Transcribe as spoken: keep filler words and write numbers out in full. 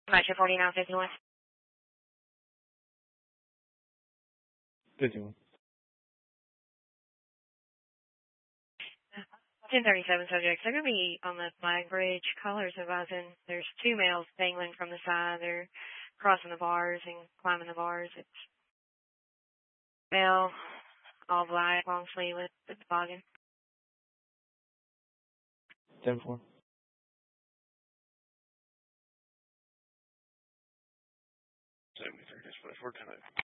Metro forty-nine fifty-one. fifty-one. ten thirty-seven subjects. They're going to be on the flag bridge. Callers advising there's two males dangling from the side. They're crossing the bars and climbing the bars. It's male, all black, long sleeve with the toboggan. ten four. seventy-three, that's what we're